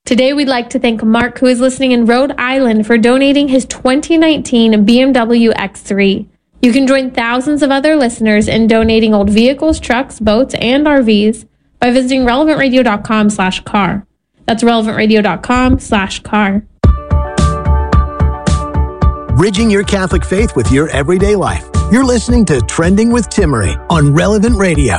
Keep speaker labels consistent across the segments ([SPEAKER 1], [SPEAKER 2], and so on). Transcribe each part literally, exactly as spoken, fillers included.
[SPEAKER 1] Today, we'd like to thank Mark, who is listening in Rhode Island, for donating his twenty nineteen B M W X three. You can join thousands of other listeners in donating old vehicles, trucks, boats, and R Vs by visiting relevantradio.com slash car. That's relevantradio.com slash car.
[SPEAKER 2] Bridging your Catholic faith with your everyday life. You're listening to Trending with Timmerie on Relevant Radio.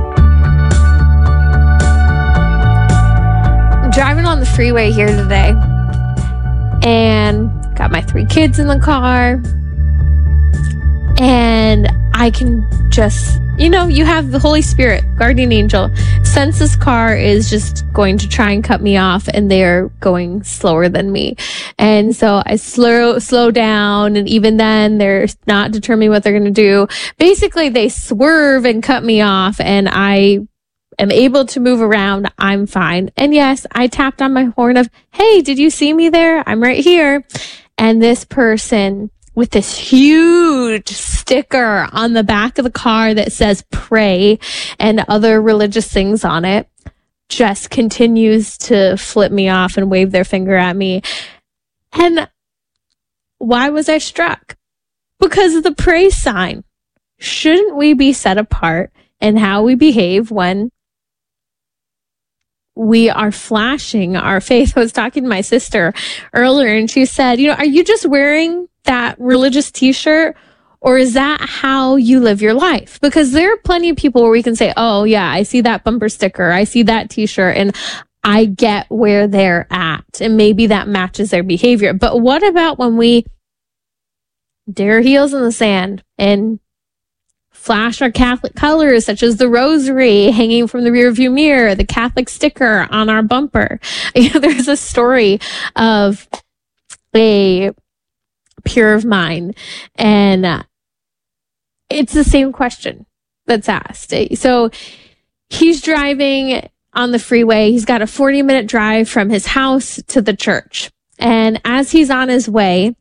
[SPEAKER 1] Driving on the freeway here today and got my three kids in the car, and I can just, you know, you have the Holy Spirit, guardian angel, sense this car is just going to try and cut me off, and they're going slower than me. And so I slow, slow down, and even then they're not determining what they're going to do. Basically, they swerve and cut me off, and I am able to move around. I'm fine. And yes, I tapped on my horn of, hey, did you see me there? I'm right here. And this person with this huge sticker on the back of the car that says pray and other religious things on it just continues to flip me off and wave their finger at me. And why was I struck? Because of the praise sign. Shouldn't we be set apart in how we behave when we are flashing our faith? I was talking to my sister earlier, and she said, you know, are you just wearing that religious t-shirt, or is that how you live your life? Because there are plenty of people where we can say, oh yeah, I see that bumper sticker, I see that t-shirt, and I get where they're at, and maybe that matches their behavior. But what about when we dig our heels in the sand and flash our Catholic colors, such as the rosary hanging from the rearview mirror, the Catholic sticker on our bumper? You know, there's a story of a peer of mine, and uh, it's the same question that's asked. So he's driving on the freeway. He's got a forty minute drive from his house to the church. And as he's on his way,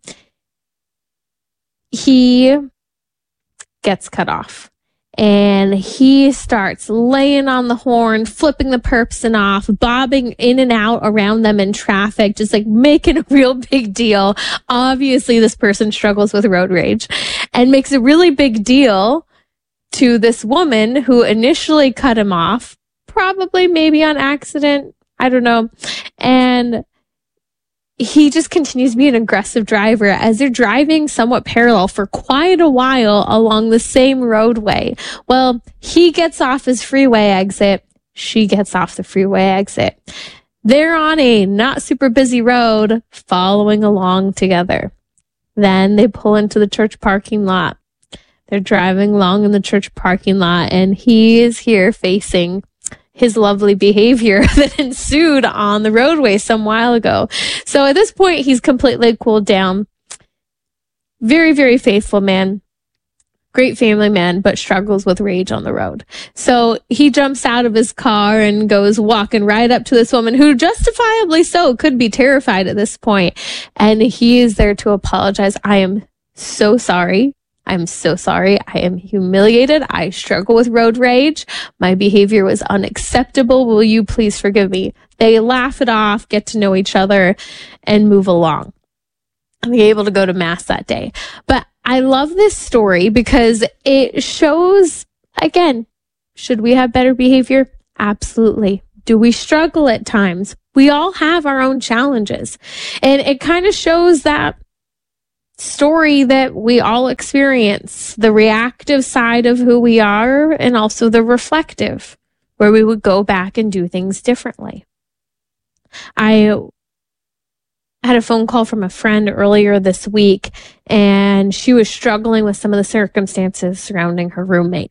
[SPEAKER 1] he gets cut off. And he starts laying on the horn, flipping the person off, bobbing in and out around them in traffic, just like making a real big deal. Obviously, this person struggles with road rage and makes a really big deal to this woman who initially cut him off, probably maybe on accident. I don't know. And he just continues to be an aggressive driver as they're driving somewhat parallel for quite a while along the same roadway. Well, he gets off his freeway exit. She gets off the freeway exit. They're on a not super busy road following along together. Then they pull into the church parking lot. They're driving along in the church parking lot, and he is here facing his lovely behavior that ensued on the roadway some while ago. So at this point, he's completely cooled down. Very, very faithful man. Great family man, but struggles with rage on the road. So he jumps out of his car and goes walking right up to this woman who justifiably so could be terrified at this point. And he is there to apologize. I am so sorry. I'm so sorry. I am humiliated. I struggle with road rage. My behavior was unacceptable. Will you please forgive me? They laugh it off, get to know each other, and move along. I'm able to go to mass that day. But I love this story because it shows, again, should we have better behavior? Absolutely. Do we struggle at times? We all have our own challenges. And it kind of shows that story that we all experience, the reactive side of who we are, and also the reflective, where we would go back and do things differently. I had a phone call from a friend earlier this week, and she was struggling with some of the circumstances surrounding her roommate.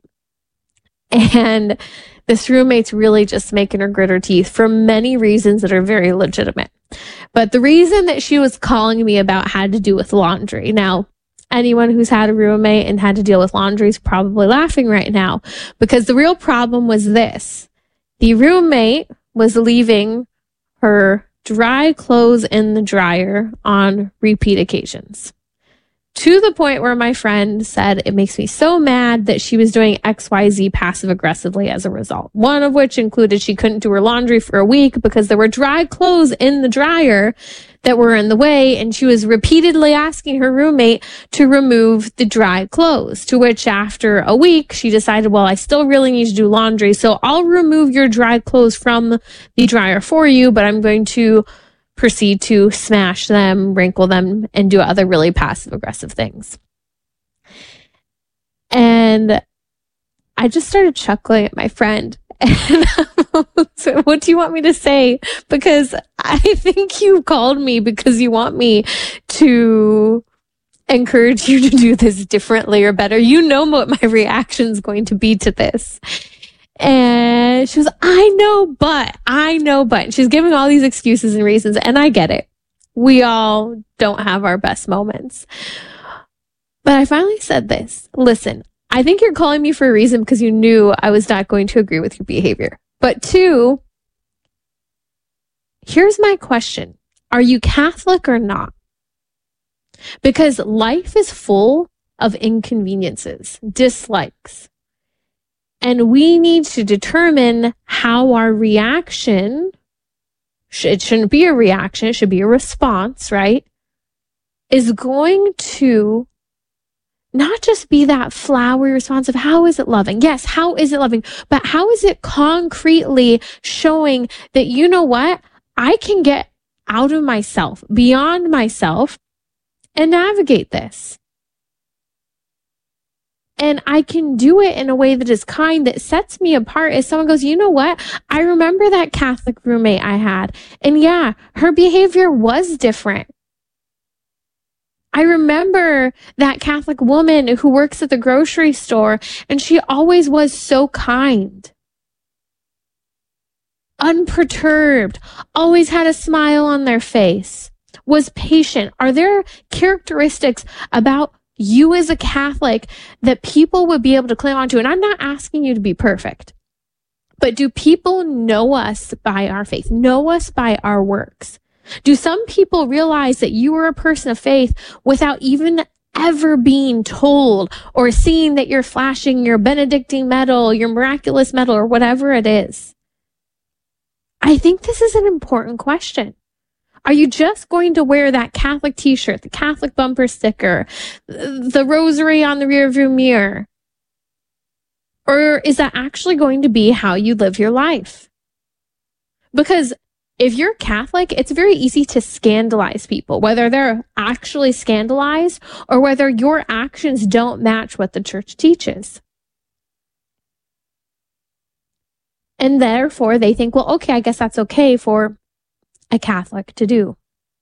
[SPEAKER 1] And this roommate's really just making her grit her teeth for many reasons that are very legitimate. But the reason that she was calling me about had to do with laundry. Now, anyone who's had a roommate and had to deal with laundry is probably laughing right now, because the real problem was this. The roommate was leaving her dry clothes in the dryer on repeat occasions. To the point where my friend said it makes me so mad that she was doing X Y Z passive aggressively as a result. One of which included she couldn't do her laundry for a week because there were dry clothes in the dryer that were in the way, and she was repeatedly asking her roommate to remove the dry clothes, to which after a week she decided, well, I still really need to do laundry, so I'll remove your dry clothes from the dryer for you, but I'm going to proceed to smash them, wrinkle them, and do other really passive aggressive things. And I just started chuckling at my friend. And so what do you want me to say? Because I think you called me because you want me to encourage you to do this differently or better. You know what my reaction is going to be to this. And she was, I know, but, I know, but. And she's giving all these excuses and reasons, and I get it. We all don't have our best moments. But I finally said this. Listen, I think you're calling me for a reason because you knew I was not going to agree with your behavior. But two, here's my question. Are you Catholic or not? Because life is full of inconveniences, dislikes. And we need to determine how our reaction, it shouldn't be a reaction, it should be a response, right? Is going to not just be that flowery response of how is it loving? Yes, how is it loving? But how is it concretely showing that, you know what? I can get out of myself, beyond myself, and navigate this. And I can do it in a way that is kind, that sets me apart. As someone goes, you know what? I remember that Catholic roommate I had. And yeah, her behavior was different. I remember that Catholic woman who works at the grocery store, and she always was so kind, unperturbed, always had a smile on their face, was patient. Are there characteristics about you as a Catholic that people would be able to cling on to? And I'm not asking you to be perfect, but do people know us by our faith, know us by our works? Do some people realize that you are a person of faith without even ever being told or seeing that you're flashing your Benedictine medal, your miraculous medal, or whatever it is? I think this is an important question. Are you just going to wear that Catholic t-shirt, the Catholic bumper sticker, the rosary on the rearview mirror? Or is that actually going to be how you live your life? Because if you're Catholic, it's very easy to scandalize people, whether they're actually scandalized or whether your actions don't match what the church teaches. And therefore, they think, well, okay, I guess that's okay for a Catholic to do.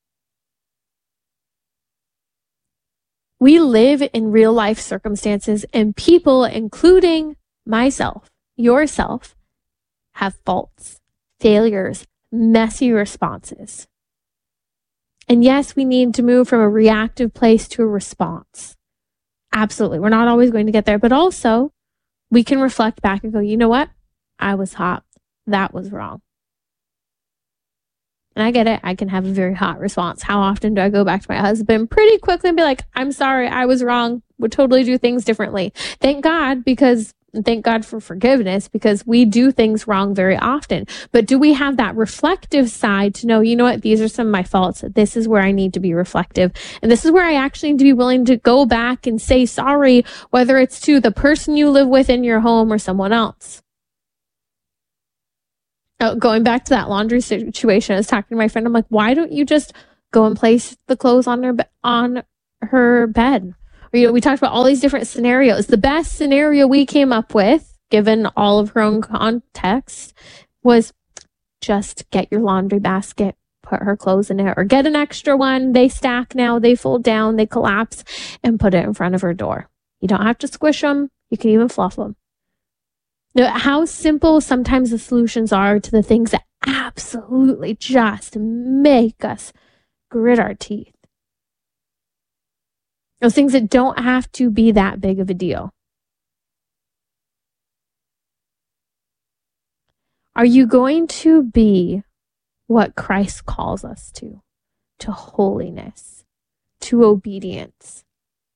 [SPEAKER 1] We live in real life circumstances, and people, including myself, yourself, have faults, failures, messy responses. And yes, we need to move from a reactive place to a response. Absolutely. We're not always going to get there, but also we can reflect back and go, you know what? I was hot. That was wrong. And I get it. I can have a very hot response. How often do I go back to my husband pretty quickly and be like, I'm sorry, I was wrong. Would totally do things differently. Thank God, because thank God for forgiveness, because we do things wrong very often. But do we have that reflective side to know, you know what, these are some of my faults. This is where I need to be reflective. And this is where I actually need to be willing to go back and say sorry, whether it's to the person you live with in your home or someone else. Oh, going back to that laundry situation, I was talking to my friend. I'm like, why don't you just go and place the clothes on her, on her bed? Or, you know, we talked about all these different scenarios. The best scenario we came up with, given all of her own context, was just get your laundry basket, put her clothes in it, or get an extra one. They stack now, they fold down, they collapse, and put it in front of her door. You don't have to squish them. You can even fluff them. Now, how simple sometimes the solutions are to the things that absolutely just make us grit our teeth. Those things that don't have to be that big of a deal. Are you going to be what Christ calls us to? To holiness, to obedience,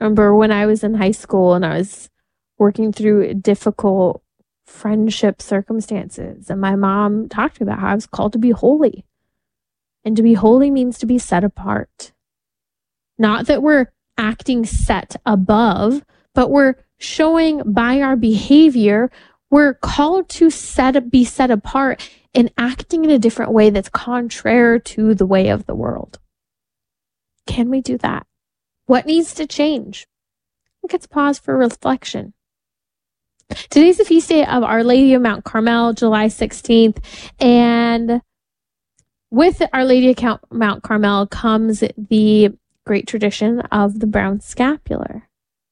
[SPEAKER 1] remember when I was in high school and I was working through difficult friendship circumstances, and my mom talked about how I was called to be holy. And to be holy means to be set apart. Not that we're acting set above, but we're showing by our behavior, we're called to set be set apart and acting in a different way that's contrary to the way of the world. Can we do that? What needs to change? I think it's pause for reflection. Today's the feast day of Our Lady of Mount Carmel, July sixteenth. And with Our Lady of Mount Carmel comes the great tradition of the brown scapular.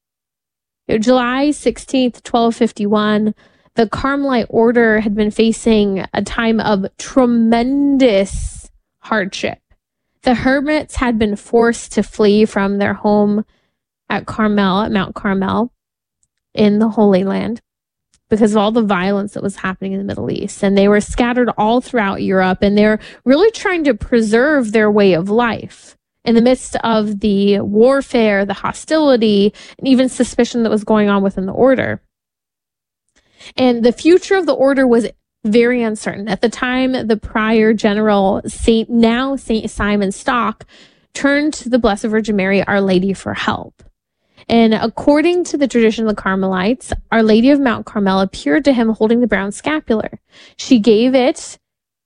[SPEAKER 1] July sixteenth, twelve fifty-one, the Carmelite order had been facing a time of tremendous hardship. The hermits had been forced to flee from their home at Carmel, at Mount Carmel, in the Holy Land, because of all the violence that was happening in the Middle East. And they were scattered all throughout Europe, and they're really trying to preserve their way of life in the midst of the warfare, the hostility, and even suspicion that was going on within the order. And the future of the order was very uncertain. At the time, the prior general, Saint now Saint Simon Stock, turned to the Blessed Virgin Mary, Our Lady, for help. And according to the tradition of the Carmelites, Our Lady of Mount Carmel appeared to him holding the brown scapular. She gave it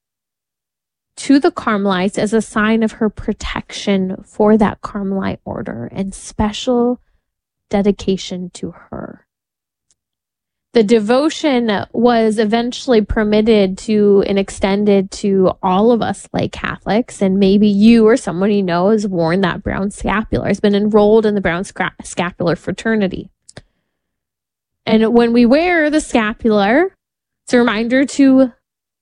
[SPEAKER 1] to the Carmelites as a sign of her protection for that Carmelite order and special dedication to her. The devotion was eventually permitted to and extended to all of us lay Catholics, and maybe you or someone you know has worn that brown scapular, has been enrolled in the brown sca- scapular fraternity. And when we wear the scapular, it's a reminder to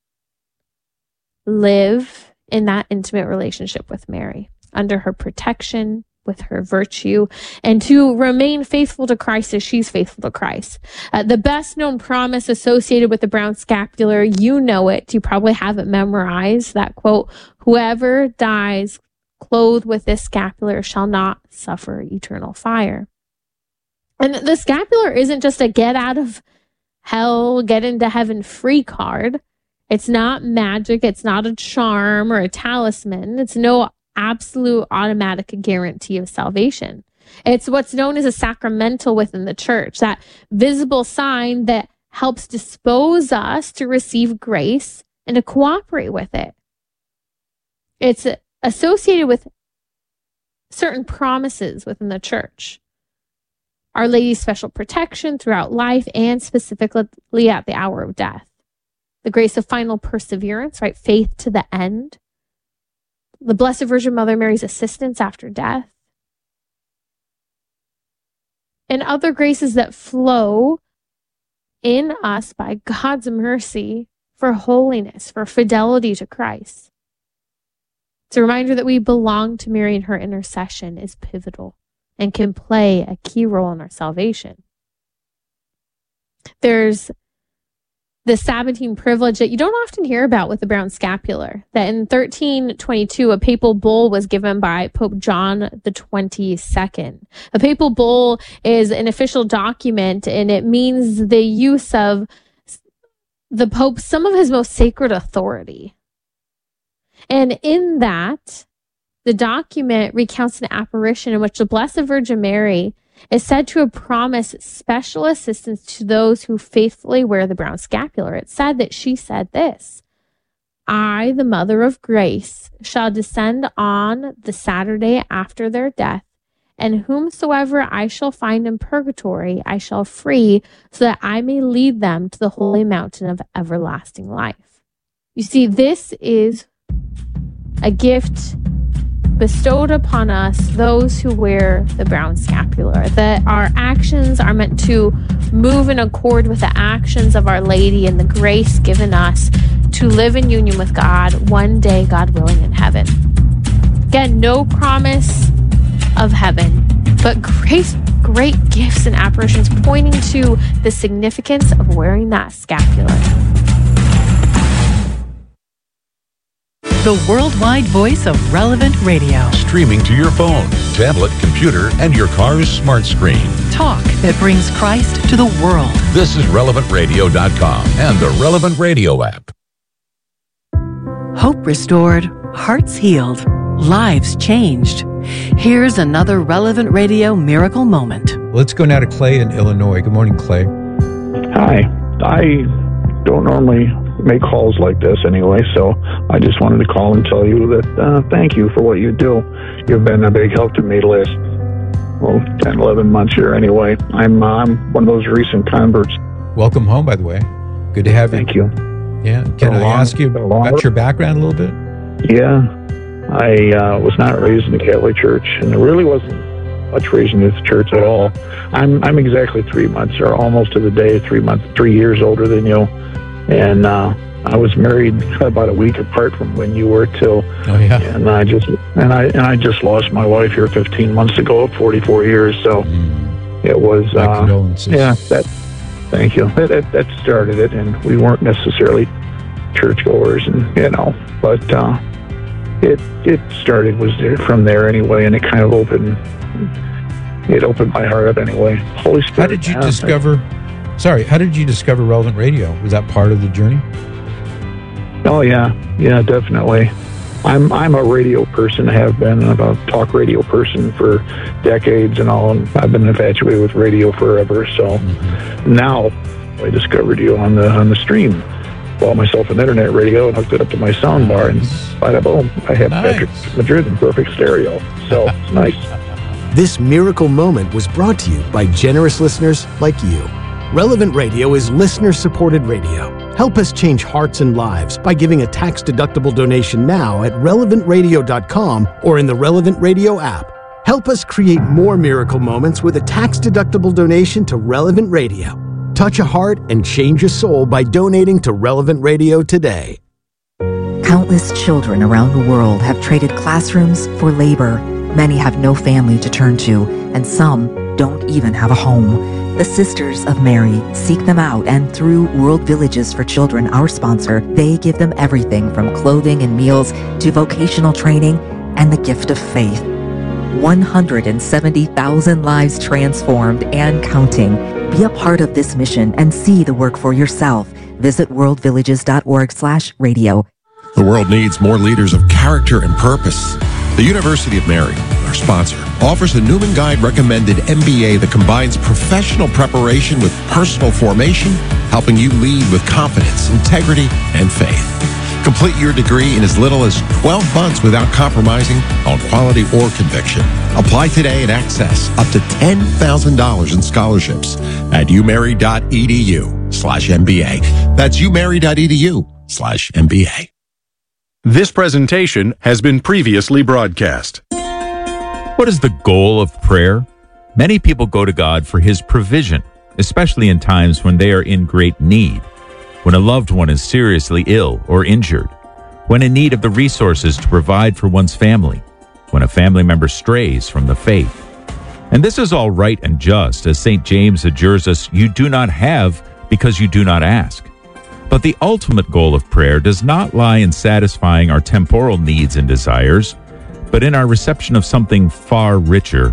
[SPEAKER 1] live in that intimate relationship with Mary, under her protection, with her virtue, and to remain faithful to Christ as she's faithful to Christ. Uh, the best known promise associated with the brown scapular, you know it, you probably have it memorized, that quote, "Whoever dies clothed with this scapular shall not suffer eternal fire." And the scapular isn't just a get out of hell, get into heaven free card. It's not magic. It's not a charm or a talisman. It's no absolute automatic guarantee of salvation. It's what's known as a sacramental within the church, that visible sign that helps dispose us to receive grace and to cooperate with it. It's associated with certain promises within the church. Our Lady's special protection throughout life and specifically at the hour of death. The grace of final perseverance, right? Faith to the end. The Blessed Virgin Mother Mary's assistance after death, and other graces that flow in us by God's mercy for holiness, for fidelity to Christ. It's a reminder that we belong to Mary, and her intercession is pivotal and can play a key role in our salvation. There's the Sabbatine privilege that you don't often hear about with the brown scapular, that in thirteen twenty-two, a papal bull was given by Pope John the twenty-second. A papal bull is an official document, and it means the use of the Pope's, some of his most sacred authority. And in that, the document recounts an apparition in which the Blessed Virgin Mary is said to have promised special assistance to those who faithfully wear the brown scapular. It said that she said this: "I, the Mother of Grace, shall descend on the Saturday after their death, and whomsoever I shall find in purgatory I shall free, so that I may lead them to the holy mountain of everlasting life." You see, this is a gift bestowed upon us, those who wear the brown scapular, that our actions are meant to move in accord with the actions of Our Lady and the grace given us to live in union with God one day, God willing, in heaven. Again, no promise of heaven, but great, great gifts and apparitions pointing to the significance of wearing that scapular.
[SPEAKER 3] the worldwide voice of Relevant Radio.
[SPEAKER 4] Streaming to your phone, tablet, computer, and your car's smart screen.
[SPEAKER 3] Talk that brings Christ to the world.
[SPEAKER 4] This is relevant radio dot com and the Relevant Radio app.
[SPEAKER 3] Hope restored, hearts healed, lives changed. Here's another Relevant Radio miracle moment.
[SPEAKER 5] Let's go now to Clay in Illinois. Good morning, Clay.
[SPEAKER 6] Hi. I don't normally make calls like this anyway, so I just wanted to call and tell you that uh, thank you for what you do. You've been a big help to me the last, well, ten, eleven months here anyway. I'm, uh, I'm one of those recent converts.
[SPEAKER 5] Welcome home, by the way. Good to have you.
[SPEAKER 6] Thank you.
[SPEAKER 5] Yeah. Can I
[SPEAKER 6] long,
[SPEAKER 5] ask you about your background a little bit?
[SPEAKER 6] Yeah. I uh, was not raised in the Catholic Church, and there really wasn't much raised in the church at all. I'm I'm exactly three months, or almost to the day, three months, three years older than you. And uh, I was married about a week apart from when you were too.
[SPEAKER 5] Oh yeah.
[SPEAKER 6] And I just and I and I just lost my wife here fifteen months ago, forty-four years. So mm. it was.
[SPEAKER 5] My
[SPEAKER 6] uh,
[SPEAKER 5] condolences.
[SPEAKER 6] Yeah. That. Thank you. That, that that started it, and we weren't necessarily churchgoers, and you know, but uh, it it started was there from there anyway, and it kind of opened. It opened my heart up anyway. Holy Spirit.
[SPEAKER 5] How did you discover? Sorry, how did you discover Relevant Radio? Was that part of the journey?
[SPEAKER 6] Oh yeah, yeah, definitely. I'm I'm a radio person. I have been a talk radio person for decades and all. And I've been infatuated with radio forever. So mm-hmm. now I discovered you on the on the stream. Bought myself an internet radio and hooked it up to my sound bar, and bada boom, I have
[SPEAKER 5] nice.
[SPEAKER 6] Patrick Madrid in perfect stereo. So it's nice.
[SPEAKER 2] This miracle moment was brought to you by generous listeners like you. Relevant Radio is listener-supported radio. Help us change hearts and lives by giving a tax-deductible donation now at relevant radio dot com or in the Relevant Radio app. Help us create more miracle moments with a tax-deductible donation to Relevant Radio. Touch a heart and change a soul by donating to Relevant Radio today.
[SPEAKER 7] Countless children around the world have traded classrooms for labor. Many have no family to turn to, and some don't even have a home. The Sisters of Mary seek them out, and through World Villages for Children, our sponsor, they give them everything from clothing and meals to vocational training and the gift of faith. one hundred seventy thousand lives transformed and counting. Be a part of this mission and see the work for yourself. Visit world villages dot org slash radio.
[SPEAKER 8] The world needs more leaders of character and purpose. The University of Mary, our sponsor, offers a Newman Guide recommended M B A that combines professional preparation with personal formation, helping you lead with confidence, integrity, and faith. Complete your degree in as little as twelve months without compromising on quality or conviction. Apply today and access up to ten thousand dollars in scholarships at umary dot e d u slash M B A. That's umary dot e d u slash M B A.
[SPEAKER 9] This presentation has been previously broadcast.
[SPEAKER 10] What is the goal of prayer? Many people go to God for His provision, especially in times when they are in great need, when a loved one is seriously ill or injured, when in need of the resources to provide for one's family, when a family member strays from the faith. And this is all right and just, as Saint James adjures us, you do not have because you do not ask. But the ultimate goal of prayer does not lie in satisfying our temporal needs and desires, but in our reception of something far richer,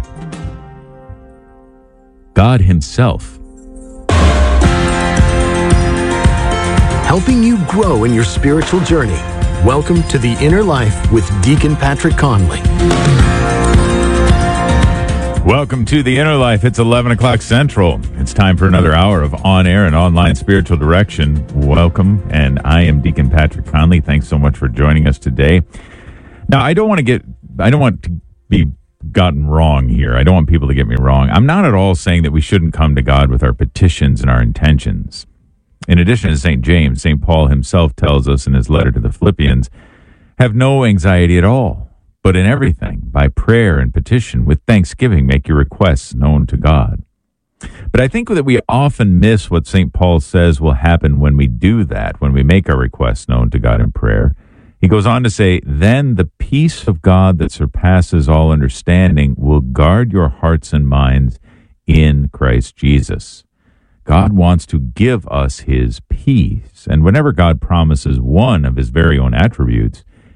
[SPEAKER 10] God Himself.
[SPEAKER 2] Helping you grow in your spiritual journey. Welcome to The Inner Life with Deacon Patrick Conley.
[SPEAKER 10] Welcome to The Inner Life. It's eleven o'clock Central. It's time for another hour of on-air and online spiritual direction. Welcome, and I am Deacon Patrick Conley. Thanks so much for joining us today. Now, I don't want to get, I don't want to be gotten wrong here. I don't want people to get me wrong. I'm not at all saying that we shouldn't come to God with our petitions and our intentions. In addition to Saint James, Saint Paul himself tells us in his letter to the Philippians, have no anxiety at all, but in everything, by prayer and petition, with thanksgiving, make your requests known to God. But I think that we often miss what Saint Paul says will happen when we do that, when we make our requests known to God in prayer. He goes on to say, then the peace of God that surpasses all understanding will guard your hearts and minds in Christ Jesus. God wants to give us His peace, and whenever God promises one of His very own attributes,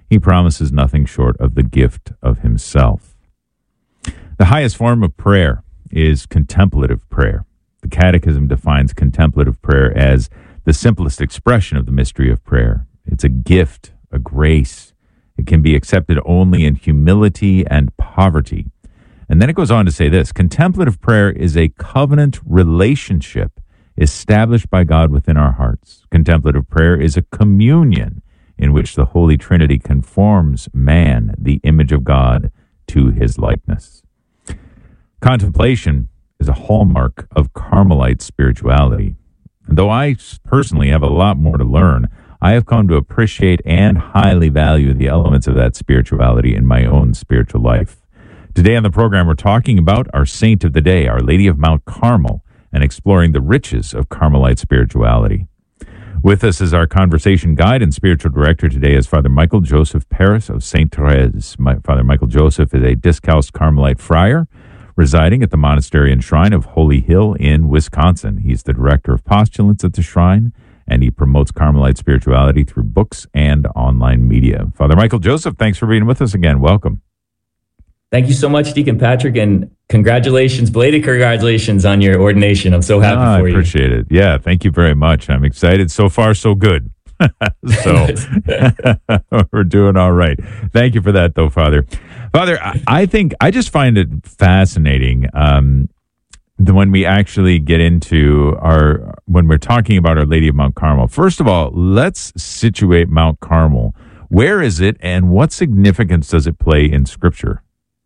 [SPEAKER 10] he promises nothing short of the gift of himself. The highest form of prayer is contemplative prayer. The Catechism defines contemplative prayer as the simplest expression of the mystery of prayer. It's a gift, a grace. It can be accepted only in humility and poverty. And then it goes on to say this: contemplative prayer is a covenant relationship established by God within our hearts. Contemplative prayer is a communion in which the Holy Trinity conforms man, the image of God, to his likeness. Contemplation is a hallmark of Carmelite spirituality. And though I personally have a lot more to learn, I have come to appreciate and highly value the elements of that spirituality in my own spiritual life. Today on the program, we're talking about our saint of the day, Our Lady of Mount Carmel, and exploring the riches of Carmelite spirituality. With us as our conversation guide and spiritual director today is Father Michael Joseph Paris of Saint Therese. My, Father Michael Joseph is a Discalced Carmelite friar residing at the monastery and shrine of Holy Hill in Wisconsin. He's the director of postulants at the shrine, and he promotes Carmelite spirituality through books and online media. Father Michael Joseph, thanks for being with us again. Welcome.
[SPEAKER 11] Thank you so much, Deacon Patrick, and congratulations, belated congratulations on your ordination. I'm so happy
[SPEAKER 10] oh,
[SPEAKER 11] for you.
[SPEAKER 10] I appreciate it. Yeah, thank you very much. I'm excited. So far, so good. So we're doing all right. Thank you for that, though, Father. Father, I, I think I just find it fascinating um, the, when we actually get into our, when we're talking about Our Lady of Mount Carmel. First of all, let's situate Mount Carmel. Where is it, and what significance does it play in Scripture?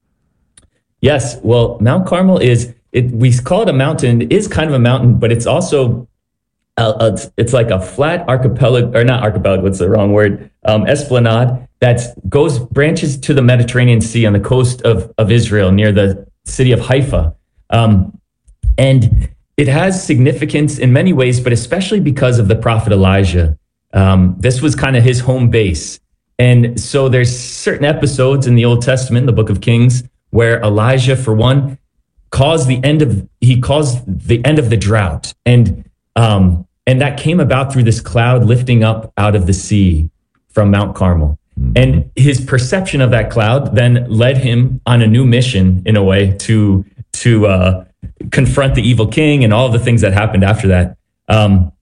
[SPEAKER 11] Yes, well, Mount Carmel is, it, we call it a mountain. It is kind of a mountain, but it's also, a, a, it's like a flat archipelago, or not archipelago, what's the wrong word, um, esplanade that goes, branches to the Mediterranean Sea on the coast of, of Israel near the city of Haifa. Um, and it has significance in many ways, but especially because of the prophet Elijah. Um, this was kind of his home base. And so there's certain episodes in the Old Testament, in the book of Kings, where Elijah, for one, caused the end of he caused the end of the drought, and um, and that came about through this cloud lifting up out of the sea from Mount Carmel. Mm-hmm. And his perception of that cloud then led him on a new mission, in a way, to to uh, confront the evil king and all the things that happened after that. Um,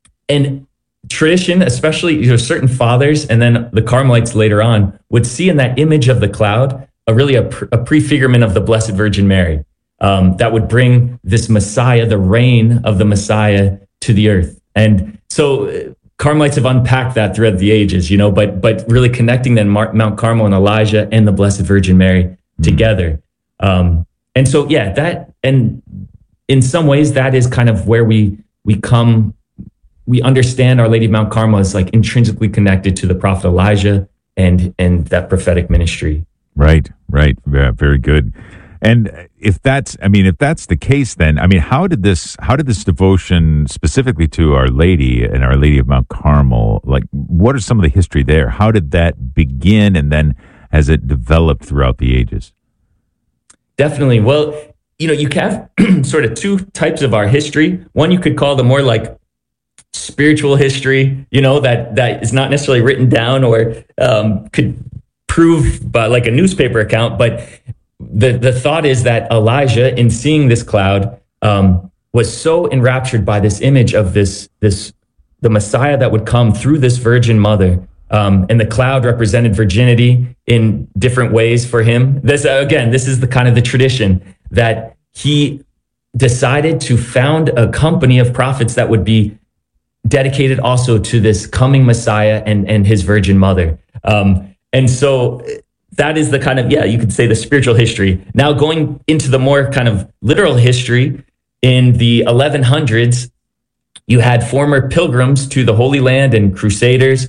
[SPEAKER 11] and tradition, especially you know, certain fathers, and then the Carmelites later on, would see in that image of the cloud a really a, a prefigurement of the Blessed Virgin Mary um, that would bring this Messiah, the reign of the Messiah, to the earth. And so uh, Carmelites have unpacked that throughout the ages, you know, but but really connecting then Mar- Mount Carmel and Elijah and the Blessed Virgin Mary mm-hmm. together. Um, and so, yeah, that, and in some ways that is kind of where we we come, we understand Our Lady of Mount Carmel is like intrinsically connected to the prophet Elijah and and that prophetic ministry.
[SPEAKER 10] Right, right. Yeah, very good. And if that's, I mean, if that's the case, then, I mean, how did this, how did this devotion specifically to Our Lady and Our Lady of Mount Carmel, like, what is some of the history there? How did that begin, and then has it developed throughout the ages?
[SPEAKER 11] Definitely. Well, you know, you have sort of two types of our history. One you could call the more like spiritual history, you know, that that is not necessarily written down or um, could prove by like a newspaper account, but the the thought is that Elijah, in seeing this cloud, um, was so enraptured by this image of this this the Messiah that would come through this Virgin Mother, um, and the cloud represented virginity in different ways for him. This again, this is the kind of the tradition that he decided to found a company of prophets that would be dedicated also to this coming Messiah and and his Virgin Mother. Um, And so that is the kind of, yeah, you could say the spiritual history. Now going into the more kind of literal history, in the eleven hundreds, you had former pilgrims to the Holy Land and crusaders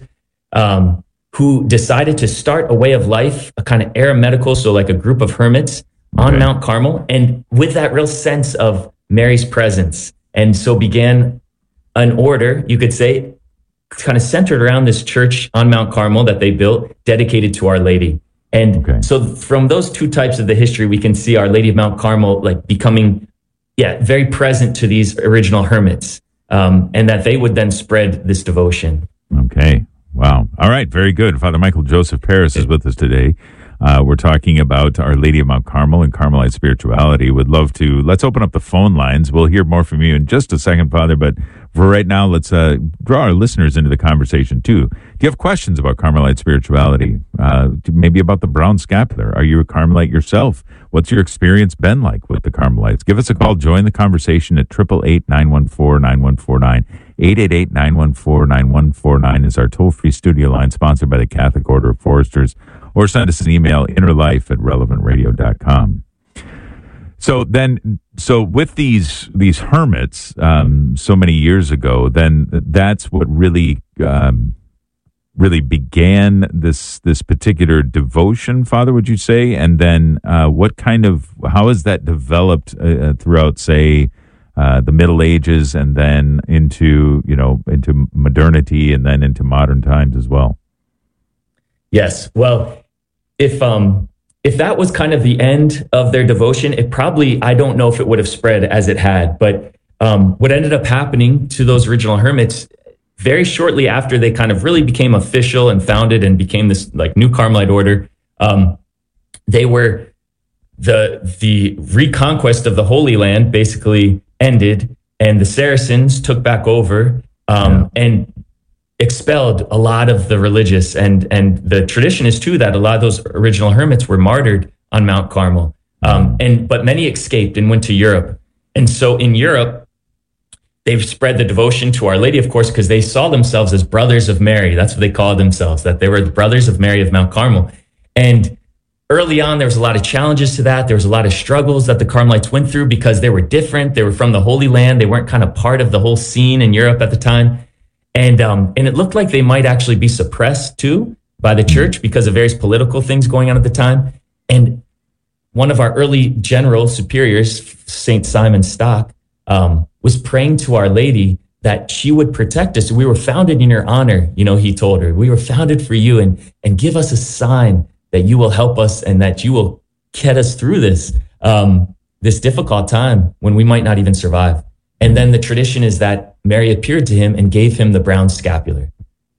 [SPEAKER 11] um, who decided to start a way of life, a kind of eremitical, so like a group of hermits on okay. Mount Carmel, and with that real sense of Mary's presence. And so began an order, you could say, kind of centered around this church on Mount Carmel that they built, dedicated to Our Lady. And okay. so from those two types of the history, we can see Our Lady of Mount Carmel like becoming, yeah, very present to these original hermits, um, and that they would then spread this devotion.
[SPEAKER 10] Okay. Wow. All right. Very good. Father Michael Joseph Paris is with us today. Uh, we're talking about Our Lady of Mount Carmel and Carmelite spirituality. Would love to, let's open up the phone lines. We'll hear more from you in just a second, Father, but for right now, let's uh, draw our listeners into the conversation too. Do you have questions about Carmelite spirituality? Uh, maybe about the brown scapular? Are you a Carmelite yourself? What's your experience been like with the Carmelites? Give us a call. Join the conversation at eight eight eight, nine one four, nine one four nine. eight eight eight, nine one four, nine one four nine is our toll-free studio line, sponsored by the Catholic Order of Foresters. Or send us an email, innerlife at relevant radio dot com. So then, so with these these hermits, um, so many years ago, then that's what really um, really began this this particular devotion, Father, would you say? And then, uh, what kind of how has that developed uh, throughout, say, uh, the Middle Ages, and then into you know into modernity, and then into modern times as well?
[SPEAKER 11] Yes. Well, if um if that was kind of the end of their devotion, it probably, I don't know if it would have spread as it had. But um, what ended up happening to those original hermits, very shortly after they kind of really became official and founded and became this like new Carmelite order, um, they were the the reconquest of the Holy Land basically ended, and the Saracens took back over um, yeah. and expelled a lot of the religious, and and the tradition is too that a lot of those original hermits were martyred on Mount Carmel, um, and but many escaped and went to Europe. And so in Europe, they've spread the devotion to Our Lady, of course, because they saw themselves as brothers of Mary. That's what they called themselves, that they were the brothers of Mary of Mount Carmel. And early on, there was a lot of challenges to that. There was a lot of struggles that the Carmelites went through because they were different. They were from the Holy Land. They weren't kind of part of the whole scene in Europe at the time. And um, and it looked like they might actually be suppressed too by the church because of various political things going on at the time. And one of our early general superiors, Saint Simon Stock, um, was praying to Our Lady that she would protect us. We were founded in your honor, you know, he told her. We were founded for you, and and give us a sign that you will help us and that you will get us through this um, this difficult time when we might not even survive. And then the tradition is that Mary appeared to him and gave him the brown scapular,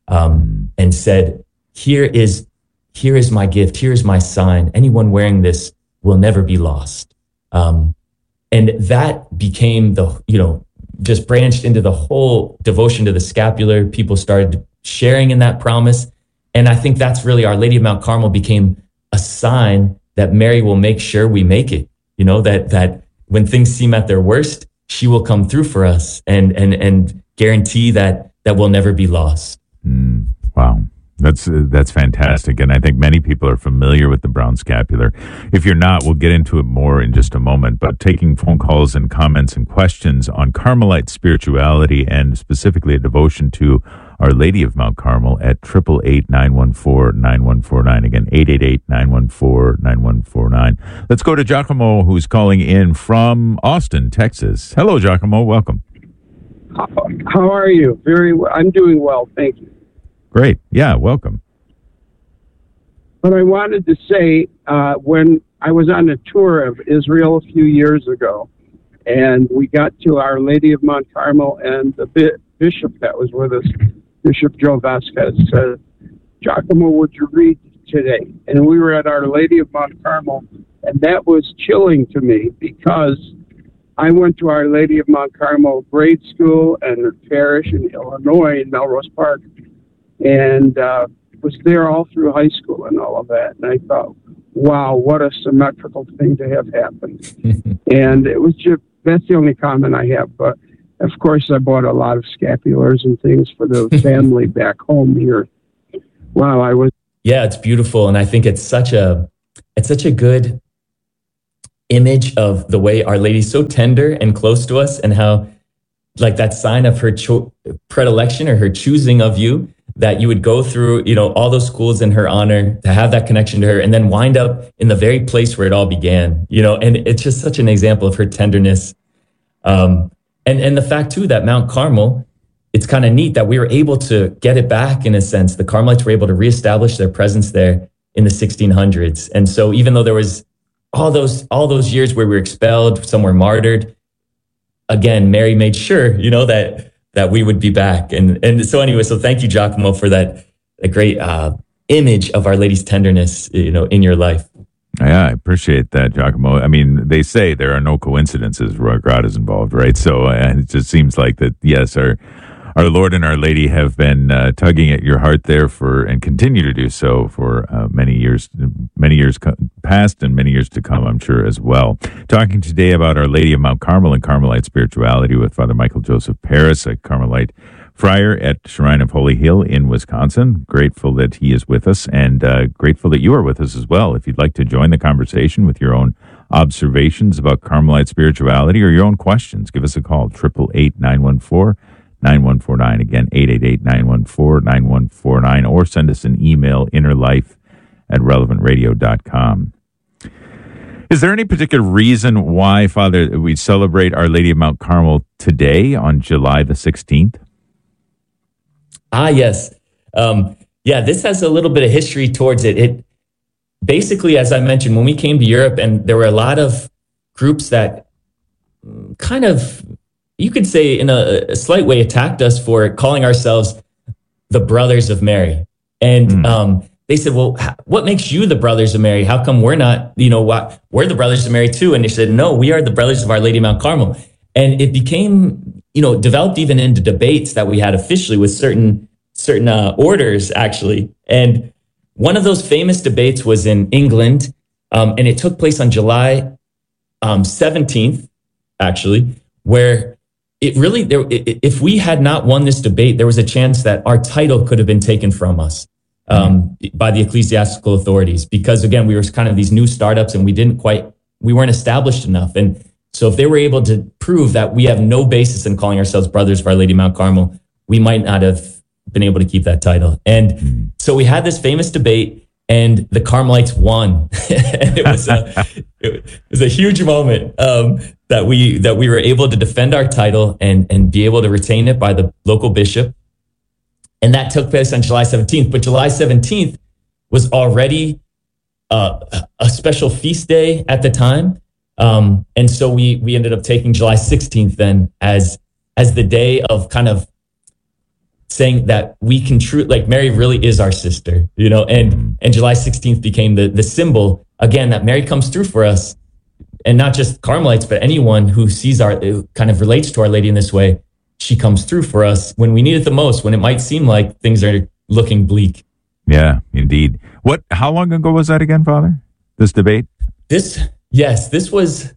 [SPEAKER 11] um, and said, here is, here is my gift. Here is my sign. Anyone wearing this will never be lost. Um, and that became the, you know, just branched into the whole devotion to the scapular. People started sharing in that promise. And I think that's really Our Lady of Mount Carmel became a sign that Mary will make sure we make it. You know, that, that when things seem at their worst, she will come through for us and and and guarantee that that we'll never be lost.
[SPEAKER 10] Mm, wow. That's uh, that's fantastic. And I think many people are familiar with the brown scapular. If you're not, we'll get into it more in just a moment. But taking phone calls and comments and questions on Carmelite spirituality and specifically a devotion to Our Lady of Mount Carmel at eight eight eight, nine one four, nine one four nine. Again, eight eight eight, nine one four, nine one four nine. Let's go to Giacomo, who's calling in from Austin, Texas. Hello, Giacomo. Welcome.
[SPEAKER 12] How are you? Very well. I'm doing well. Thank you.
[SPEAKER 10] Great. Yeah, welcome.
[SPEAKER 12] But I wanted to say, uh, when I was on a tour of Israel a few years ago, and we got to Our Lady of Mount Carmel, and the bi- bishop that was with us, Bishop Joe Vasquez, said, Giacomo, would you read today? And we were at Our Lady of Mount Carmel, and that was chilling to me because I went to Our Lady of Mount Carmel grade school and parish in Illinois, in Melrose Park, and uh, was there all through high school and all of that. And I thought, wow, what a symmetrical thing to have happened. And it was just, that's the only comment I have. But of course, I bought a lot of scapulars and things for the family back home here while I was.
[SPEAKER 11] Yeah, it's beautiful. And I think it's such a, it's such a good image of the way Our Lady's so tender and close to us, and how like that sign of her cho- predilection or her choosing of you, that you would go through, you know, all those schools in her honor, to have that connection to her, and then wind up in the very place where it all began, you know, and it's just such an example of her tenderness. Um, and, and the fact too, that Mount Carmel, it's kind of neat that we were able to get it back in a sense. The Carmelites were able to reestablish their presence there in the sixteen hundreds. And so even though there was all those, all those years where we were expelled, some were martyred, again, Mary made sure, you know, that that we would be back. And and so anyway, so thank you, Giacomo, for that a great uh, image of Our Lady's tenderness, you know, in your life.
[SPEAKER 10] Yeah, I appreciate that, Giacomo. I mean, they say there are no coincidences where God is involved, right? So uh, it just seems like that, yes, our our Lord and Our Lady have been uh, tugging at your heart there for, and continue to do so for uh, many years, many years co- past and many years to come, I'm sure, as well. Talking today about Our Lady of Mount Carmel and Carmelite spirituality with Father Michael Joseph Parris, a Carmelite friar at Shrine of Holy Hill in Wisconsin. Grateful that he is with us, and uh, grateful that you are with us as well. If you'd like to join the conversation with your own observations about Carmelite spirituality or your own questions, give us a call, eight eight eight, nine one four, nine one four nine. Again, eight eight eight, nine one four, nine one four nine, or send us an email, innerlife at relevant radio dot com. Is there any particular reason why, Father, we celebrate Our Lady of Mount Carmel today on July the sixteenth?
[SPEAKER 11] Ah, yes. Um, yeah, this has a little bit of history towards it. It basically, as I mentioned, when we came to Europe, and there were a lot of groups that kind of, you could say in a, a slight way, attacked us for calling ourselves the Brothers of Mary. And mm. um, they said, well, what makes you the Brothers of Mary? How come we're not, you know, what, we're the Brothers of Mary too? And they said, no, we are the Brothers of Our Lady of Mount Carmel. And it became, you know, developed even into debates that we had officially with certain certain uh, orders, actually. And one of those famous debates was in England, um, and it took place on July um, seventeenth, actually, where it really, there, it, if we had not won this debate, there was a chance that our title could have been taken from us um, mm-hmm. by the ecclesiastical authorities, because, again, we were kind of these new startups, and we didn't quite, we weren't established enough. And so if they were able to prove that we have no basis in calling ourselves Brothers of Our Lady of Mount Carmel, we might not have been able to keep that title. And so we had this famous debate, and the Carmelites won. And it was a, it was a huge moment um, that we that we were able to defend our title and and be able to retain it by the local bishop. And that took place on July seventeenth. But July seventeenth was already uh, a special feast day at the time. Um, and so we we ended up taking July sixteenth then as as the day of kind of saying that we can true, like Mary really is our sister, you know, and and July sixteenth became the the symbol again that Mary comes through for us, and not just Carmelites, but anyone who sees our, who kind of relates to Our Lady in this way. She comes through for us when we need it the most, when it might seem like things are looking bleak.
[SPEAKER 10] Yeah, indeed. What? How long ago was that again, Father? This debate?
[SPEAKER 11] This, yes, this was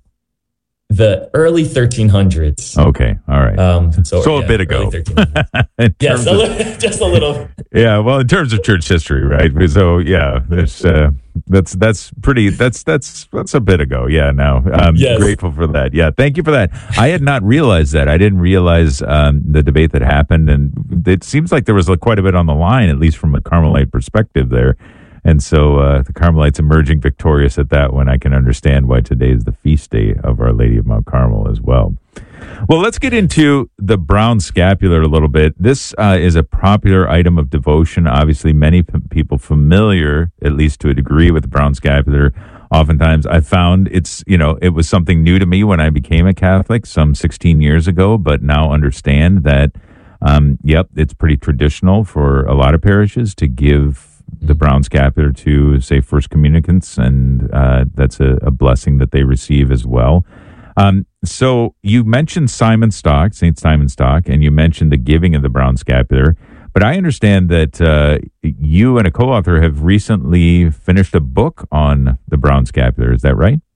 [SPEAKER 11] the early thirteen hundreds.
[SPEAKER 10] Okay, all right.
[SPEAKER 11] Um, so
[SPEAKER 10] so
[SPEAKER 11] yeah,
[SPEAKER 10] a bit ago.
[SPEAKER 11] Yes, a little, just a little.
[SPEAKER 10] Yeah, well, in terms of church history, right? So yeah, that's uh, that's that's pretty. That's that's that's a bit ago. Yeah, now I'm
[SPEAKER 11] yes.
[SPEAKER 10] grateful for that. Yeah, thank you for that. I had not realized that. I didn't realize um, the debate that happened, and it seems like there was quite a bit on the line, at least from a Carmelite perspective there. And so uh, the Carmelites emerging victorious at that one. I can understand why today is the feast day of Our Lady of Mount Carmel as well. Well, let's get into the brown scapular a little bit. This uh, is a popular item of devotion. Obviously, many p- people familiar, at least to a degree, with the brown scapular. Oftentimes, I found it's, you know, it was something new to me when I became a Catholic some sixteen years ago, but now understand that, um, yep, it's pretty traditional for a lot of parishes to give the brown scapular to, say, first communicants, and uh, that's a, a blessing that they receive as well. Um, so you mentioned Simon Stock, Saint Simon Stock, and you mentioned the giving of the brown scapular, but I understand that uh, you and a co-author have recently finished a book on the brown scapular. Is that right?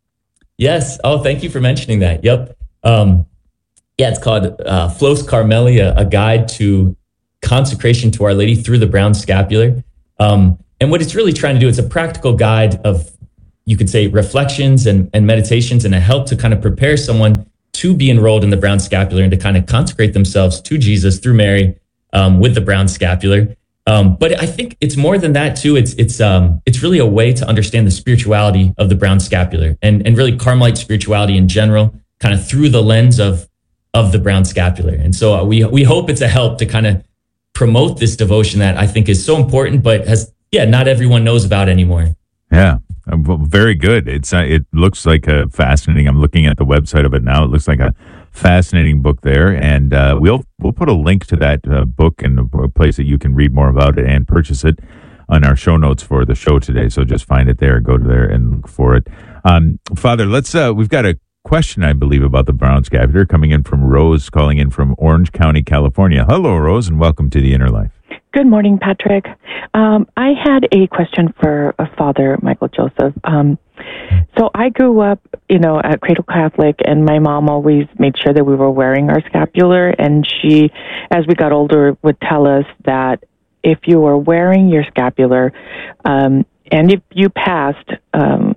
[SPEAKER 11] Yes. Oh, thank you for mentioning that. Yep. Um, yeah, it's called uh, Flos Carmeli, a guide to consecration to Our Lady through the brown scapular. Um, and what it's really trying to do, it's a practical guide of, you could say, reflections and, and meditations, and a help to kind of prepare someone to be enrolled in the brown scapular and to kind of consecrate themselves to Jesus through Mary um, with the brown scapular. Um, but I think it's more than that too. It's it's um, it's really a way to understand the spirituality of the brown scapular and and really Carmelite spirituality in general, kind of through the lens of of the brown scapular. And so uh, we we hope it's a help to kind of promote this devotion that I think is so important, but has yeah not everyone knows about anymore.
[SPEAKER 10] Yeah. Well, very good. It's uh, it looks like a fascinating. I'm looking at the website of it now. It looks like a fascinating book there, and uh, we'll we'll put a link to that uh, book and a place that you can read more about it and purchase it on our show notes for the show today. So just find it there, go to there and look for it. Um, Father, let's. Uh, we've got a question, I believe, about the brown scapular coming in from Rose, calling in from Orange County, California. Hello, Rose, and welcome to the Inner Life.
[SPEAKER 13] Good morning, Patrick. Um, I had a question for uh, Father Michael Joseph. Um, so I grew up, you know, at Cradle Catholic, and my mom always made sure that we were wearing our scapular, and she, as we got older, would tell us that if you were wearing your scapular, um, and if you passed, um,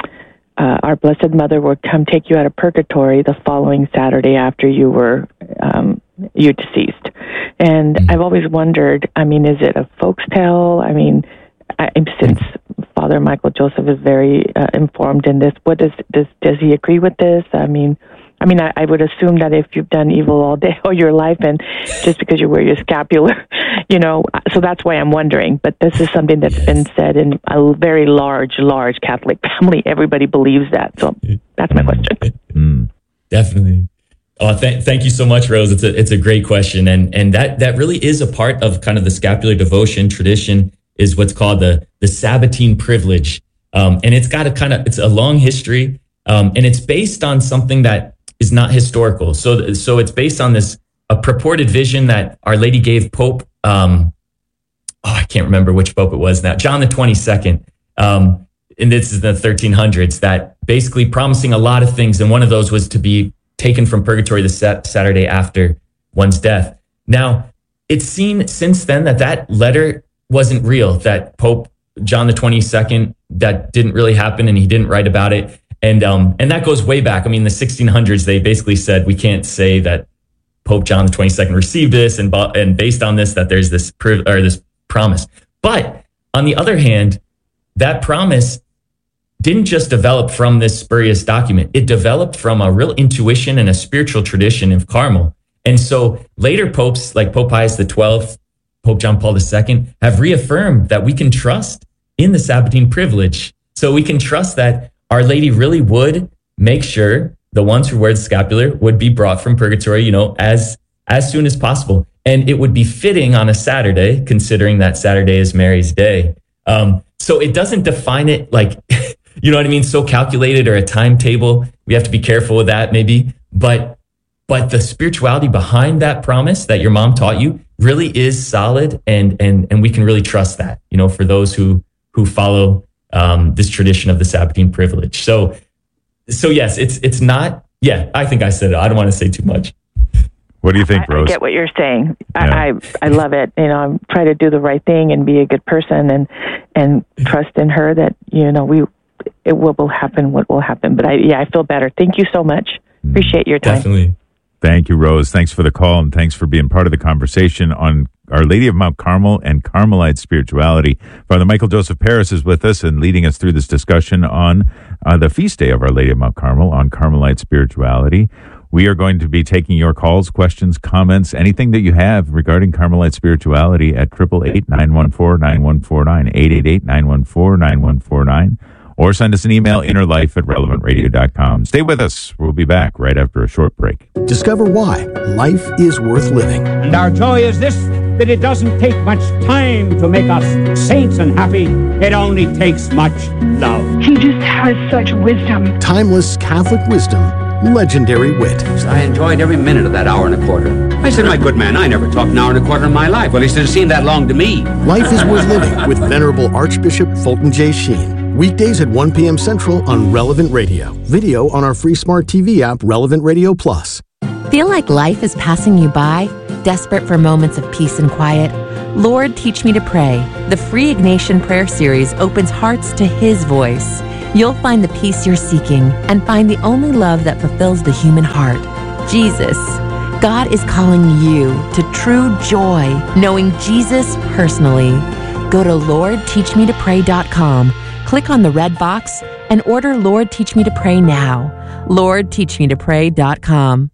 [SPEAKER 13] uh, our Blessed Mother would come take you out of purgatory the following Saturday after you were um, you deceased. And mm-hmm. I've always wondered, I mean, is it a folk's tale? I mean, I, since Father Michael Joseph is very uh, informed in this, what does, does does he agree with this? I mean, I mean, I, I would assume that if you've done evil all day, all your life, and just because you wear your scapular, you know, so that's why I'm wondering. But this is something that's yes. been said in a very large, large Catholic family. Everybody believes that. So that's my question.
[SPEAKER 10] Mm.
[SPEAKER 11] Definitely. Oh, th- thank you so much, Rose. It's a it's a great question, and and that that really is a part of kind of the scapular devotion tradition. Is what's called the the Sabbatine privilege, um, and it's got a kind of it's a long history, um, and it's based on something that is not historical. So so it's based on this a purported vision that Our Lady gave Pope. Um, oh, I can't remember which Pope it was now. John the twenty-second, um, and this is the thirteen hundreds. That basically promising a lot of things, and one of those was to be taken from purgatory the sat- Saturday after one's death. Now, it's seen since then that that letter wasn't real, that Pope John the twenty-second, that didn't really happen, and he didn't write about it. And um, and that goes way back. I mean, the sixteen hundreds, they basically said, we can't say that Pope John the twenty-second received this, and and based on this, that there's this priv- or this promise. But on the other hand, that promise didn't just develop from this spurious document. It developed from a real intuition and a spiritual tradition of Carmel. And so later popes like Pope Pius the twelfth, Pope John Paul the Second have reaffirmed that we can trust in the Sabbatine privilege. So we can trust that Our Lady really would make sure the ones who wear the scapular would be brought from purgatory, you know, as as soon as possible. And it would be fitting on a Saturday, considering that Saturday is Mary's day. Um, so it doesn't define it like, you know what I mean, so calculated or a timetable. We have to be careful with that maybe. But but the spirituality behind that promise that your mom taught you really is solid, and and and we can really trust that, you know, for those who who follow um, this tradition of the Sabbatine privilege. So so yes, it's it's not, yeah, I think I said it. I don't want to say too much.
[SPEAKER 10] What do you think,
[SPEAKER 13] I,
[SPEAKER 10] Rose?
[SPEAKER 13] I get what you're saying.
[SPEAKER 10] Yeah.
[SPEAKER 13] I, I I love it. You know, I'm trying to do the right thing and be a good person, and and trust in her that, you know, we it will, will happen what will happen. But I yeah, I feel better. Thank you so much. Appreciate your time.
[SPEAKER 11] Definitely.
[SPEAKER 10] Thank you, Rose. Thanks for the call, and thanks for being part of the conversation on Our Lady of Mount Carmel and Carmelite spirituality. Father Michael Joseph Parris is with us and leading us through this discussion on uh, the feast day of Our Lady of Mount Carmel on Carmelite spirituality. We are going to be taking your calls, questions, comments, anything that you have regarding Carmelite spirituality at eight eight eight, nine one four, nine one four nine, eight eight eight, nine one four, nine one four nine, or send us an email, innerlife at relevant radio dot com. Stay with us. We'll be back right after a short break.
[SPEAKER 2] Discover why life is worth living.
[SPEAKER 14] And our joy is this, that it doesn't take much time to make us saints and happy. It only takes much love.
[SPEAKER 15] He just has such wisdom.
[SPEAKER 2] Timeless Catholic wisdom, legendary wit.
[SPEAKER 16] I enjoyed every minute of that hour and a quarter. I said, my good man, I never talked an hour and a quarter in my life. Well, at least it seemed that long to me.
[SPEAKER 2] Life is worth living with Venerable Archbishop Fulton J. Sheen. Weekdays at one p.m. Central on Relevant Radio. Video on our free smart T V app, Relevant Radio Plus.
[SPEAKER 17] Feel like life is passing you by? Desperate for moments of peace and quiet? Lord, Teach Me to Pray. The free Ignatian Prayer Series opens hearts to His voice. You'll find the peace you're seeking and find the only love that fulfills the human heart, Jesus. God is calling you to true joy, knowing Jesus personally. Go to lord teach me to pray dot com. Click on the red box and order Lord Teach Me to Pray now. lord teach me to pray dot com.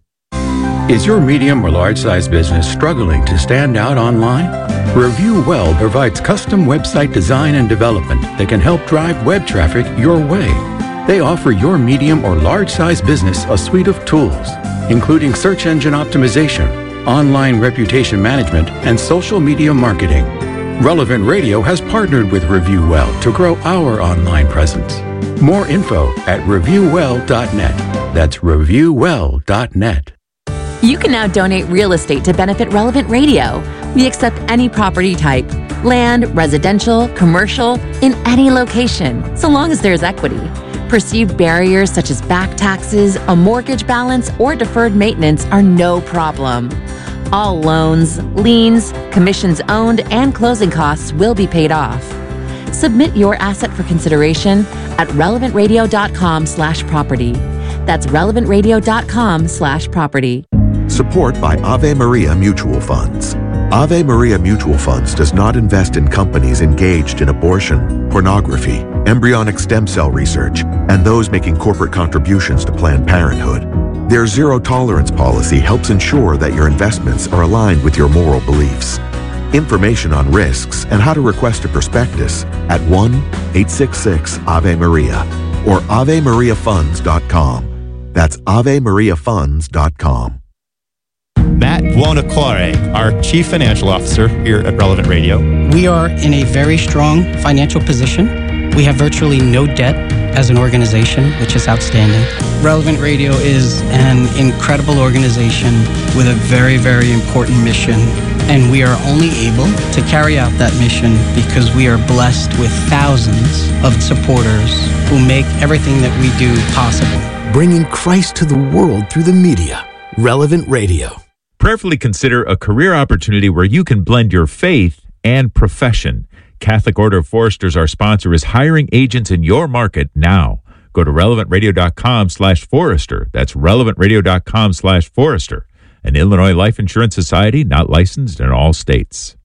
[SPEAKER 18] Is your medium or large-size business struggling to stand out online? Review Well provides custom website design and development that can help drive web traffic your way. They offer your medium or large-size business a suite of tools. including search engine optimization, online reputation management, and social media marketing. Relevant Radio has partnered with ReviewWell to grow our online presence. More info at review well dot net. That's review well dot net.
[SPEAKER 17] You can now donate real estate to benefit Relevant Radio. We accept any property type, land, residential, commercial, in any location, so long as there's equity. Perceived barriers such as back taxes, a mortgage balance, or deferred maintenance are no problem. All loans, liens, commissions owned, and closing costs will be paid off. Submit your asset for consideration at relevant radio dot com slash property. That's relevant radio dot com slash property.
[SPEAKER 19] Support by Ave Maria Mutual Funds. Ave Maria Mutual Funds does not invest in companies engaged in abortion, pornography, embryonic stem cell research, and those making corporate contributions to Planned Parenthood. Their zero tolerance policy helps ensure that your investments are aligned with your moral beliefs. Information on risks and how to request a prospectus at one eight six six Ave Maria or ave maria funds dot com. That's ave maria funds dot com.
[SPEAKER 20] Matt Buonocore, our Chief Financial Officer here at Relevant Radio.
[SPEAKER 21] We are in a very strong financial position. We have virtually no debt as an organization, which is outstanding. Relevant Radio is an incredible organization with a very, very important mission. And we are only able to carry out that mission because we are blessed with thousands of supporters who make everything that we do possible.
[SPEAKER 2] Bringing Christ to the world through the media. Relevant Radio.
[SPEAKER 10] Prayerfully consider a career opportunity where you can blend your faith and profession. Catholic Order of Foresters, our sponsor, is hiring agents in your market now. Go to relevant radio dot com slash forester. That's relevant radio dot com slash forester. An Illinois Life Insurance Society, not licensed in all states.